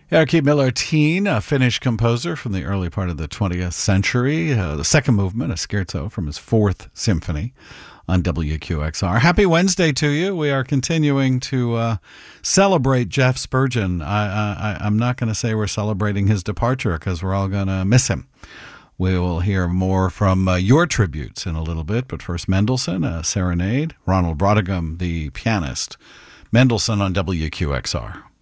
Erkki Miller-Teen, a Finnish composer from the early part of the 20th century. The second movement, a scherzo from his Fourth Symphony on WQXR. Happy Wednesday to you. We are continuing to celebrate Jeff Spurgeon. I'm not going to say we're celebrating his departure because we're all going to miss him. We will hear more from your tributes in a little bit, but first Mendelssohn, a serenade. Ronald Brautigam, the pianist. Mendelssohn on WQXR.